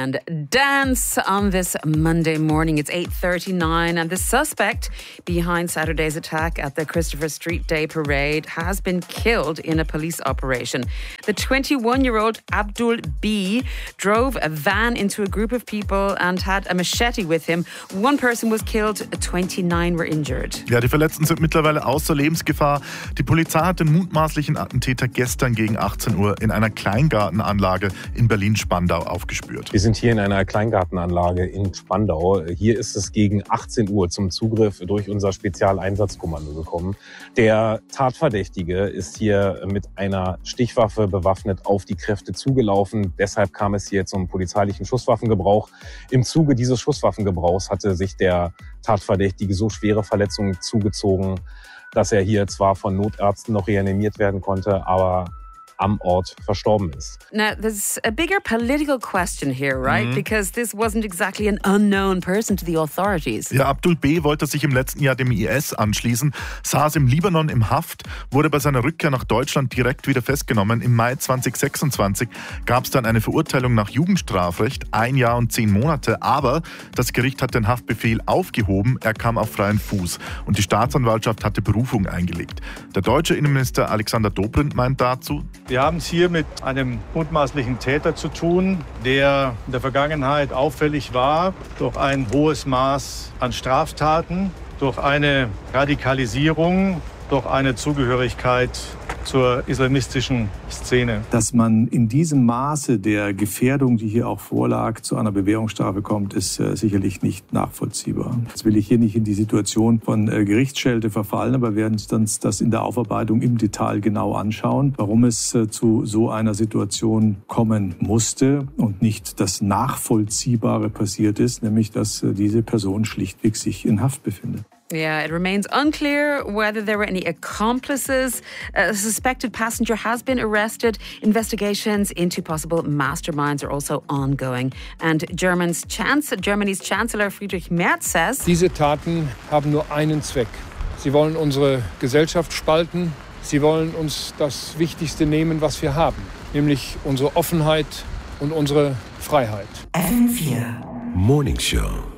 and dance on this Monday morning. It's 8:39 and the suspect behind Saturday's attack at the Christopher Street Day Parade has been killed in a police operation. The 21-year-old Abdul B drove a van into a group of people and had a machete with him. One person was killed, 29 were injured. Ja, die Verletzten sind mittlerweile außer Lebensgefahr. Die Polizei hat den mutmaßlichen Attentäter gestern gegen 18 Uhr in einer Kleingartenanlage in Berlin-Spandau aufgespürt. Wir sind hier in einer Kleingartenanlage in Spandau. Hier ist es gegen 18 Uhr zum Zugriff durch unser Spezialeinsatzkommando gekommen. Der Tatverdächtige ist hier mit einer Stichwaffe bewaffnet auf die Kräfte zugelaufen. Deshalb kam es hier zum polizeilichen Schusswaffengebrauch. Im Zuge dieses Schusswaffengebrauchs hatte sich der Tatverdächtige so schwere Verletzungen zugezogen, dass er hier zwar von Notärzten noch reanimiert werden konnte, aber am Ort verstorben ist. Now, there's a bigger political question here, right? Because this wasn't exactly an unknown person to the authorities. Ja, Abdul B. wollte sich im letzten Jahr dem IS anschließen, saß im Libanon im Haft, wurde bei seiner Rückkehr nach Deutschland direkt wieder festgenommen. Im Mai 2026 gab es dann eine Verurteilung nach Jugendstrafrecht, 1 Jahr und 10 Monate. Aber das Gericht hat den Haftbefehl aufgehoben, er kam auf freien Fuß. Und die Staatsanwaltschaft hatte Berufung eingelegt. Der deutsche Innenminister Alexander Dobrindt meint dazu: Wir haben es hier mit einem mutmaßlichen Täter zu tun, der in der Vergangenheit auffällig war durch ein hohes Maß an Straftaten, durch eine Radikalisierung, durch eine Zugehörigkeit zur islamistischen Szene. Dass man in diesem Maße der Gefährdung, die hier auch vorlag, zu einer Bewährungsstrafe kommt, ist sicherlich nicht nachvollziehbar. Jetzt will ich hier nicht in die Situation von Gerichtsschelte verfallen, aber wir werden uns das in der Aufarbeitung im Detail genau anschauen, warum es zu so einer Situation kommen musste und nicht das Nachvollziehbare passiert ist, nämlich dass diese Person schlichtweg sich in Haft befindet. Yeah, it remains unclear whether there were any accomplices. A suspected passenger has been arrested. Investigations into possible masterminds are also ongoing. And Germany's Chancellor Friedrich Merz says, diese Taten haben nur einen Zweck. Sie wollen unsere Gesellschaft spalten. Sie wollen uns das Wichtigste nehmen, was wir haben, nämlich unsere Offenheit und unsere Freiheit. FM4 Morning Show.